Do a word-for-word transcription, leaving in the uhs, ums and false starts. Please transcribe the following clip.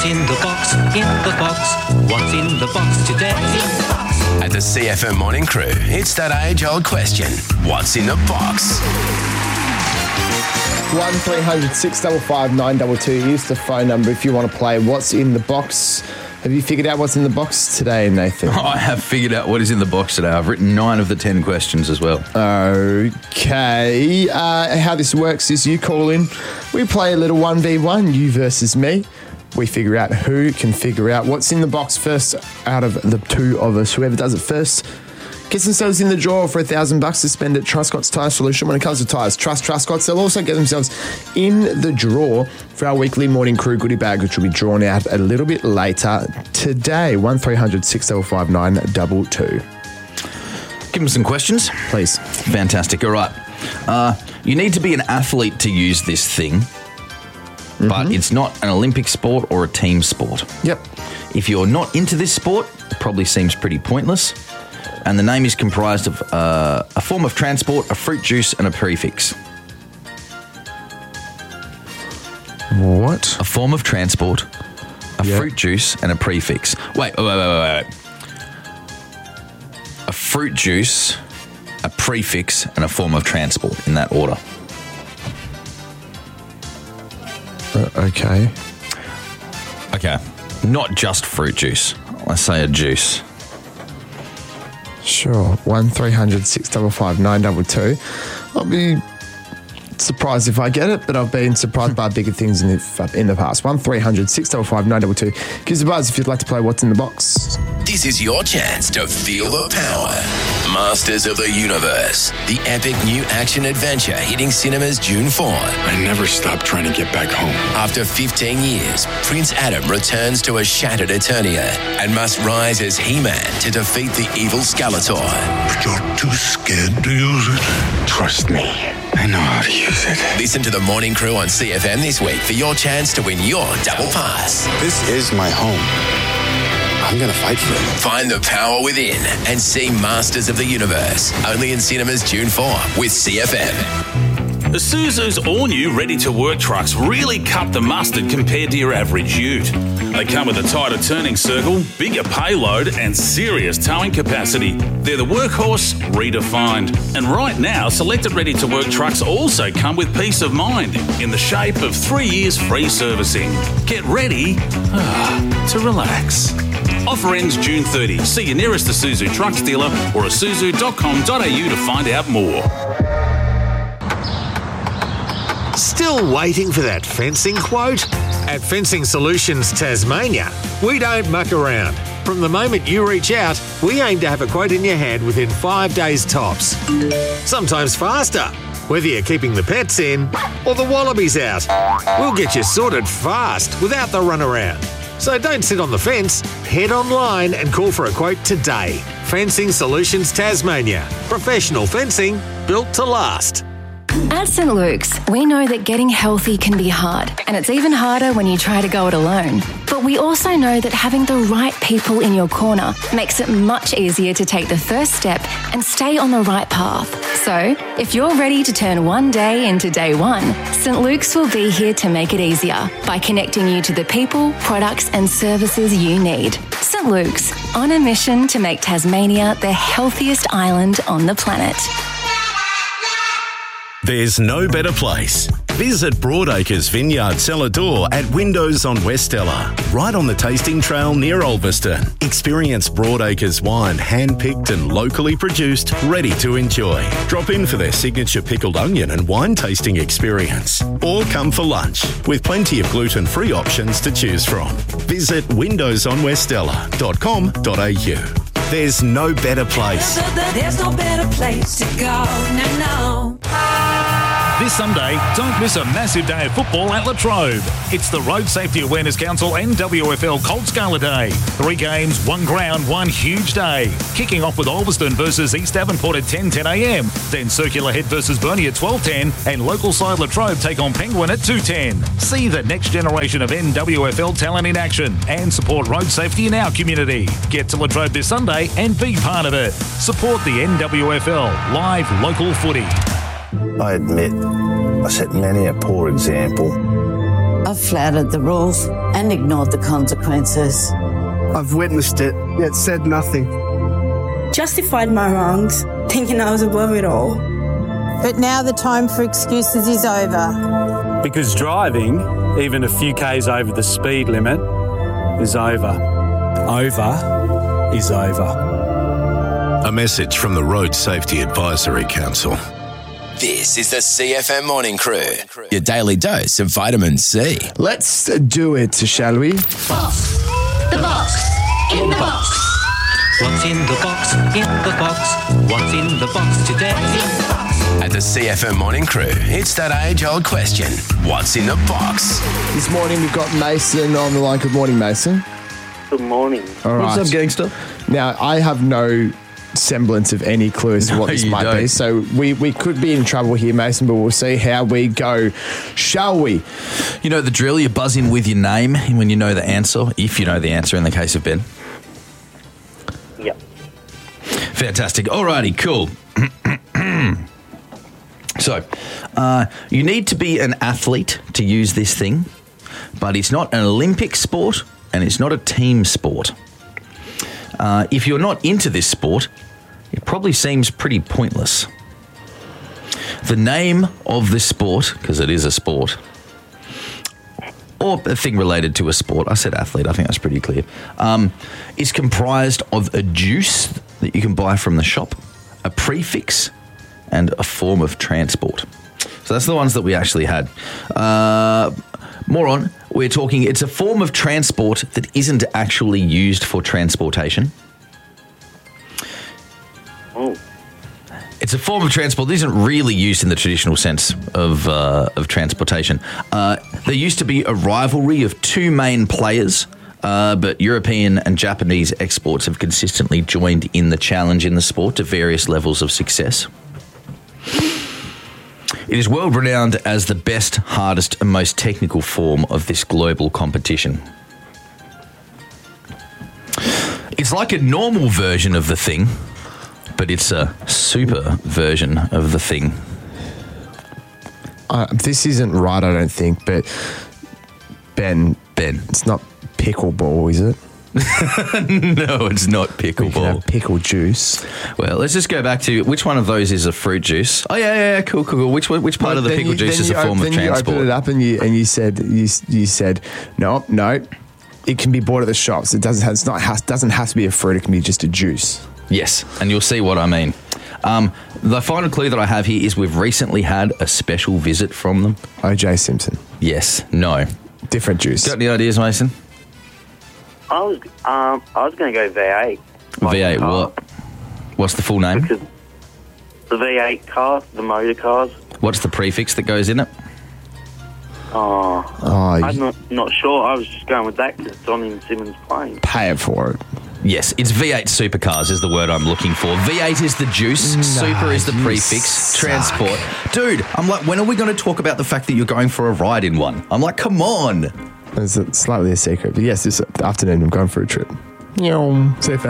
What's in the box? In the box. What's in the box today? At the C F M Morning Crew, it's that age-old question. What's in the box? one three hundred six five five nine two two is the phone number if you want to play What's in the Box. Have you figured out what's in the box today, Nathan? I have figured out what is in the box today. I've written nine of the ten questions as well. Okay. Uh, how this works is you call in, we play a little one v one, you versus me. We figure out who can figure out what's in the box first out of the two of us. Whoever does it first gets themselves in the draw for a thousand bucks to spend at Truscott's Tyre Solution. When it comes to tyres, trust Truscott's. They'll also get themselves in the draw for our weekly Morning Crew goodie bag, which will be drawn out a little bit later today. one three hundred six five five nine two two. Give them some questions. Please. Fantastic. All right. Uh, you need to be an athlete to use this thing, mm-hmm. but it's not an Olympic sport or a team sport. Yep. If you're not into this sport, it probably seems pretty pointless. And the name is comprised of uh, a form of transport, a fruit juice, and a prefix. What? A form of transport, a yep. fruit juice, and a prefix. Wait, wait, wait, wait, wait. A fruit juice, a prefix, and a form of transport in that order. Uh, okay. Okay. Not just fruit juice. I say a juice. Sure. one three hundred six five five nine two two. I'll be surprised if I get it, but I've been surprised by bigger things in the, in the past. one three hundred six five five nine two two. Give us a buzz if you'd like to play What's in the Box. This is your chance to feel the power. Masters of the Universe, the epic new action adventure hitting cinemas June fourth. I never stopped trying to get back home. After fifteen years, Prince Adam returns to a shattered Eternia and must rise as He-Man to defeat the evil Skeletor. But you're too scared to use it. Trust me, I know how to use it. Listen to the Morning Crew on C F M this week for your chance to win your double pass. This is my home. I'm going to fight for it. Find the power within and see Masters of the Universe. Only in cinemas June fourth with C F M. Isuzu's all-new ready-to-work trucks really cut the mustard compared to your average ute. They come with a tighter turning circle, bigger payload and serious towing capacity. They're the workhorse redefined. And right now, selected ready-to-work trucks also come with peace of mind in the shape of three years free servicing. Get ready ah, to relax. Offer ends June thirtieth. See your nearest Isuzu trucks dealer or isuzu dot com dot a u to find out more. Still waiting for that fencing quote? At Fencing Solutions Tasmania, we don't muck around. From the moment you reach out, we aim to have a quote in your hand within five days tops. Sometimes faster, whether you're keeping the pets in or the wallabies out. We'll get you sorted fast without the runaround. So don't sit on the fence, head online and call for a quote today. Fencing Solutions Tasmania. Professional fencing built to last. At Saint Luke's, we know that getting healthy can be hard, and it's even harder when you try to go it alone. But we also know that having the right people in your corner makes it much easier to take the first step and stay on the right path. So, if you're ready to turn one day into day one, Saint Luke's will be here to make it easier by connecting you to the people, products and services you need. Saint Luke's, on a mission to make Tasmania the healthiest island on the planet. There's no better place. Visit Broadacres Vineyard Cellar Door at Windows on Westella, right on the tasting trail near Ulverston. Experience Broadacres wine, hand-picked and locally produced, ready to enjoy. Drop in for their signature pickled onion and wine tasting experience. Or come for lunch, with plenty of gluten-free options to choose from. Visit windows on westella dot com dot a u. There's no better place. There's no better place to go. No, no. This Sunday, don't miss a massive day of football at Latrobe. It's the Road Safety Awareness Council and W F L Colt Gala Day. Three games, one ground, one huge day. Kicking off with Ulverston versus East Devonport at ten ten a m. Then Circular Head versus Burnie at twelve ten and local side Latrobe take on Penguin at two ten. See the next generation of N W F L talent in action and support road safety in our community. Get to Latrobe this Sunday and be part of it. Support the N W F L, live local footy. I admit I set many a poor example, I've flouted the rules and ignored the consequences. I've witnessed it, yet said nothing. Justified my wrongs, thinking I was above it all. But now the time for excuses is over. Because driving, even a few k's over the speed limit, is over. Over is over. A message from the Road Safety Advisory Council. This is the C F M Morning Crew, your daily dose of vitamin C. Let's do it, shall we? Box. The box. In the box. What's in the box? In the box. What's in the box today? At the C F M Morning Crew, it's that age-old question. What's in the box? This morning we've got Mason on the line. Good morning, Mason. Good morning. All right. What's up, gangster? Now, I have no semblance of any clue as to what No, this you might don't. be. So we, we could be in trouble here, Mason, but we'll see how we go. Shall we? You know the drill. You buzz in with your name when you know the answer, if you know the answer in the case of Ben. Yep. Fantastic. Alrighty, cool. So, uh, you need to be an athlete to use this thing, but it's not an Olympic sport and it's not a team sport. Uh, if you're not into this sport, it probably seems pretty pointless. The name of this sport, because it is a sport, or a thing related to a sport, I said athlete, I think that's pretty clear, um, is comprised of a juice that you can buy from the shop, a prefix, and a form of transport. So that's the ones that we actually had. Uh, more on, we're talking, it's a form of transport that isn't actually used for transportation. Oh. It's a form of transport that isn't really used in the traditional sense of uh, of transportation. Uh, there used to be a rivalry of two main players, uh, but European and Japanese exports have consistently joined in the challenge in the sport to various levels of success. It is world renowned as the best, hardest, and most technical form of this global competition. It's like a normal version of the thing, but it's a super version of the thing. Uh, this isn't right, I don't think, but Ben, Ben, it's not pickleball, is it? No, it's not pickleball. Pickle juice. Well, let's just go back to which one of those is a fruit juice. Oh yeah, yeah, yeah, cool, cool, cool. Which one, which part Well, of the then pickle you- juice then is a you form op- of then transport? You opened it up and you and you said you you said no, no. It can be bought at the shops. It doesn't have, it's not has, doesn't have to be a fruit. It can be just a juice. Yes, and you'll see what I mean. Um, the final clue that I have here is we've recently had a special visit from them. O J Simpson. Yes. No. Different juice. Got any ideas, Mason? I was um I was going to go V eight. V eight. What? What's the full name? Because the V eight car, the motor cars. What's the prefix that goes in it? Oh, Oh, I'm you not not sure. I was just going with that because it's on in Simmons' plane. pay it for it. Yes, it's V eight supercars is the word I'm looking for. V eight is the juice, Nah, super is the you prefix, suck. transport. Dude, I'm like, when are we going to talk about the fact that you're going for a ride in one? I'm like, come on. It's a- slightly a secret, but yes, this afternoon I'm going for a trip. See if